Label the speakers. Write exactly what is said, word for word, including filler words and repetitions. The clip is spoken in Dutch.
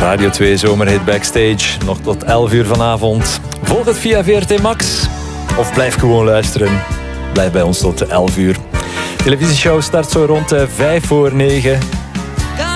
Speaker 1: Radio twee Zomerhit Backstage. Nog tot elf uur vanavond. Volg het via V R T Max. Of blijf gewoon luisteren. Blijf bij ons tot elf uur. De televisieshow start zo rond vijf voor negen.